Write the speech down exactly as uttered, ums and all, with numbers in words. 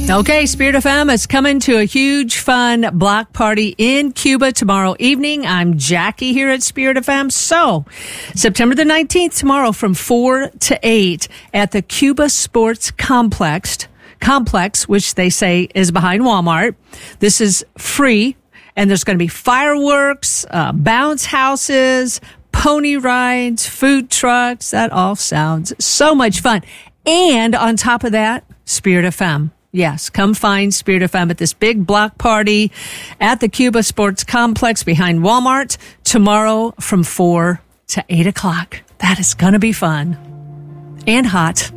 Okay, Spirit F M is coming to a huge, fun block party in Cuba tomorrow evening. I'm Jackie here at Spirit F M. So, September the nineteenth, tomorrow from four to eight at the Cuba Sports Complex, complex, which they say is behind Walmart. This is free, and there's going to be fireworks, uh, bounce houses, pony rides, food trucks. That all sounds so much fun. And on top of that, Spirit F M. Yes, come find Spirit F M at this big block party at the Cuba Sports Complex behind Walmart tomorrow from four to eight o'clock. That is going to be fun and hot.